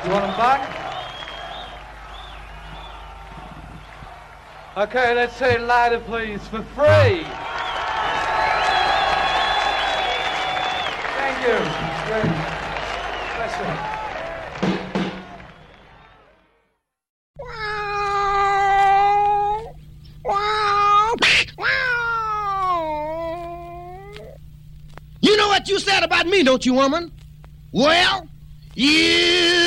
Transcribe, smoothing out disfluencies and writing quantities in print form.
You want them back? Okay, let's say it louder, please, for free. Thank you. Bless you. You know what you said about me, don't you, woman? Well, you